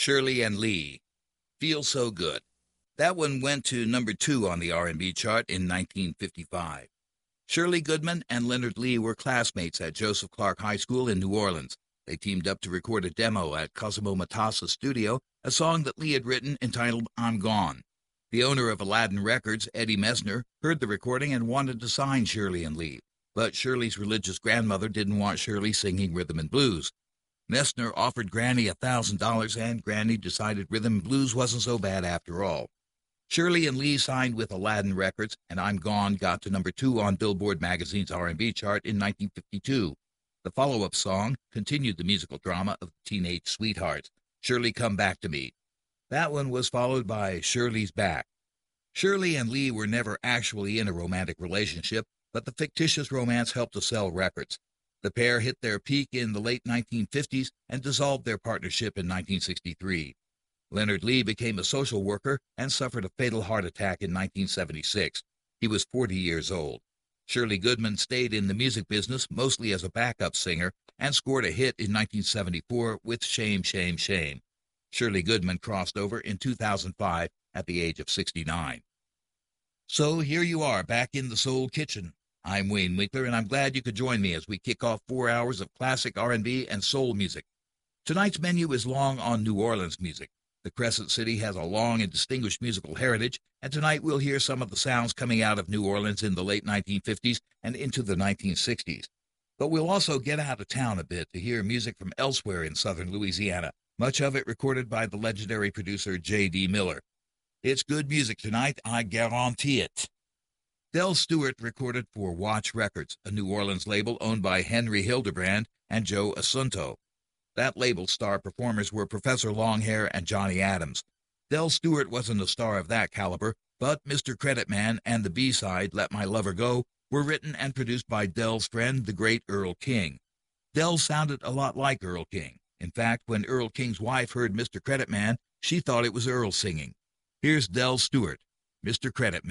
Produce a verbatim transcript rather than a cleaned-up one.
Shirley and Lee, Feel So Good. That one went to number two on the R and B chart in nineteen fifty-five. Shirley Goodman and Leonard Lee were classmates at Joseph Clark High School in New Orleans. They teamed up to record a demo at Cosimo Matassa's studio, a song that Lee had written entitled I'm Gone. The owner of Aladdin Records, Eddie Messner, heard the recording and wanted to sign Shirley and Lee, but Shirley's religious grandmother didn't want Shirley singing rhythm and blues. Messner offered Granny a thousand dollars, and Granny decided rhythm and blues wasn't so bad after all. Shirley and Lee signed with Aladdin Records, and I'm Gone got to number two on Billboard magazine's R and B chart in nineteen fifty-two. The follow-up song continued the musical drama of Teenage Sweethearts, Shirley Come Back to Me. That one was followed by Shirley's Back. Shirley and Lee were never actually in a romantic relationship, but the fictitious romance helped to sell records. The pair hit their peak in the late nineteen fifties and dissolved their partnership in nineteen sixty-three. Leonard Lee became a social worker and suffered a fatal heart attack in nineteen seventy-six. He was forty years old. Shirley Goodman stayed in the music business mostly as a backup singer and scored a hit in nineteen seventy-four with Shame, Shame, Shame. Shirley Goodman crossed over in two thousand five at the age of sixty-nine. So here you are back in the Soul Kitchen. I'm Wayne Winkler, and I'm glad you could join me as we kick off four hours of classic R and B and soul music. Tonight's menu is long on New Orleans music. The Crescent City has a long and distinguished musical heritage, and tonight we'll hear some of the sounds coming out of New Orleans in the late nineteen fifties and into the nineteen sixties. But we'll also get out of town a bit to hear music from elsewhere in southern Louisiana, much of it recorded by the legendary producer J D. Miller. It's good music tonight, I guarantee it. Del Stewart recorded for Watch Records, a New Orleans label owned by Henry Hildebrand and Joe Assunto. That label's star performers were Professor Longhair and Johnny Adams. Del Stewart wasn't a star of that caliber, but Mister Credit Man and the B-side, Let My Lover Go, were written and produced by Del's friend, the great Earl King. Del sounded a lot like Earl King. In fact, when Earl King's wife heard Mister Credit Man, she thought it was Earl singing. Here's Del Stewart, Mister Credit Man.